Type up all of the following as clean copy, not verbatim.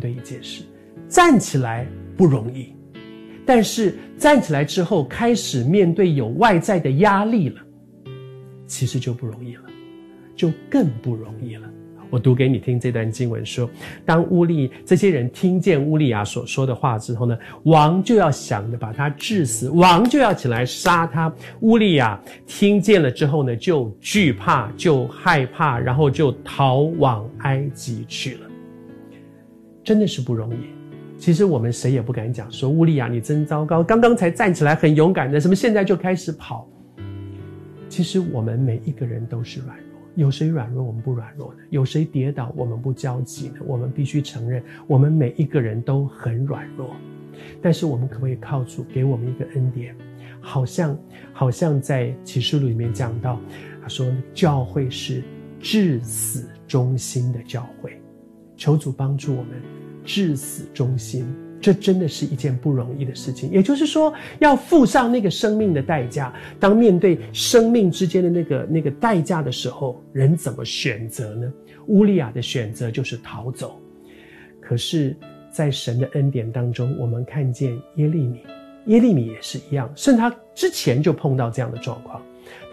对一件事，站起来不容易，但是站起来之后开始面对有外在的压力了，其实就不容易了，就更不容易了。我读给你听这段经文说，当这些人听见乌利亚所说的话之后呢，王就要想着把他治死，王就要起来杀他。乌利亚听见了之后呢，就惧怕，就害怕，然后就逃往埃及去了。真的是不容易。其实我们谁也不敢讲说乌利亚你真糟糕，刚刚才站起来很勇敢的，什么现在就开始跑。其实我们每一个人都是软弱，有谁软弱我们不软弱呢？有谁跌倒我们不焦急呢？我们必须承认我们每一个人都很软弱，但是我们可不可以靠主给我们一个恩典，好像在启示录里面讲到，他说教会是至死忠心的教会，求主帮助我们至死忠心，这真的是一件不容易的事情。也就是说要付上那个生命的代价，当面对生命之间的那个代价的时候，人怎么选择呢？乌利亚的选择就是逃走。可是在神的恩典当中，我们看见耶利米也是一样，甚至他之前就碰到这样的状况，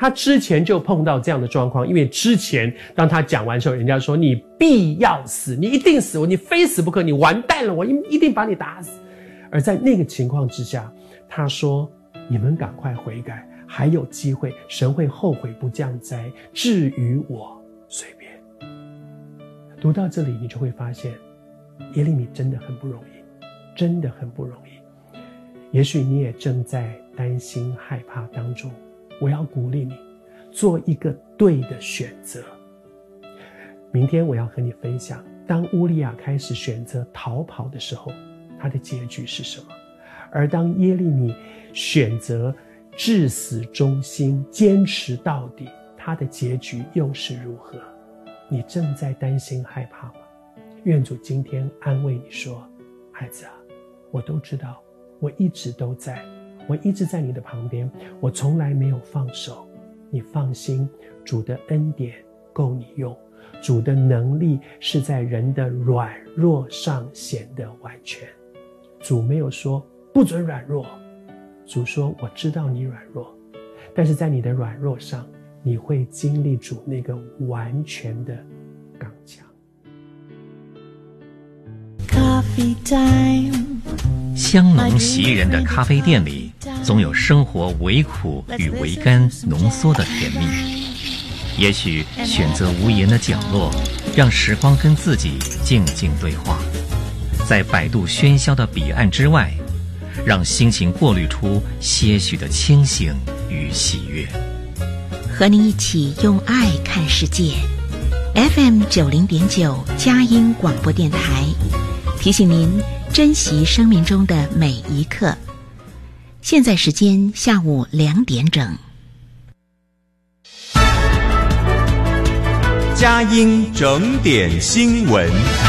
因为之前当他讲完之后，人家说你必要死，你一定死，你非死不可，你完蛋了，我一定把你打死。而在那个情况之下，他说你们赶快悔改，还有机会，神会后悔不降灾，至于我随便。读到这里你就会发现耶利米真的很不容易，真的很不容易。也许你也正在担心害怕当中，我要鼓励你做一个对的选择。明天我要和你分享，当乌利亚开始选择逃跑的时候，他的结局是什么？而当耶利米选择至死忠心，坚持到底，他的结局又是如何？你正在担心害怕吗？愿主今天安慰你说，孩子啊，我都知道，我一直都在，我一直在你的旁边，我从来没有放手。你放心，主的恩典够你用，主的能力是在人的软弱上显得完全。主没有说不准软弱，主说我知道你软弱，但是在你的软弱上，你会经历主那个完全的刚强。 香浓袭人的咖啡店里，总有生活微苦与微甘浓缩的甜蜜。也许选择无言的角落，让时光跟自己静静对话，在摆渡喧嚣的彼岸之外，让心情过滤出些许的清醒与喜悦。 和您一起用爱看世界。FM 90.9佳音广播电台，提醒您珍惜生命中的每一刻。现在时间下午2点整。 佳音整点新闻。